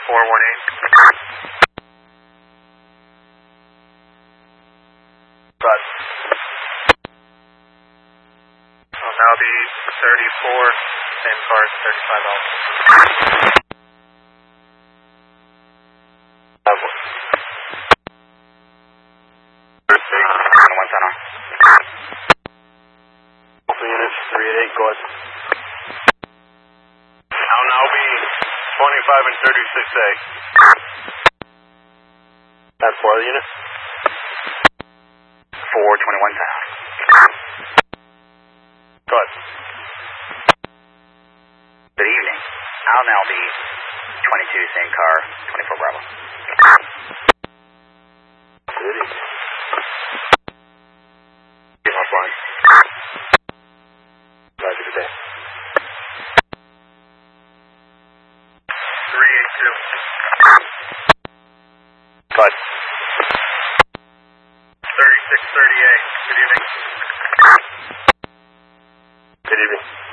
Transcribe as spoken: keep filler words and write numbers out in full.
four one eight. But will now be thirty-four, same cars, thirty-five also. One center. Alpha units, three eight eight, go ahead. I'll now be twenty-five and thirty-six A. That's four other units. four twenty-one center. Go ahead. Good evening. I'll now be twenty-two, same car, twenty-four Bravo. Good evening. Offline. Roger today. three eight two. Cut. thirty-six thirty-eight. Good evening. Good evening.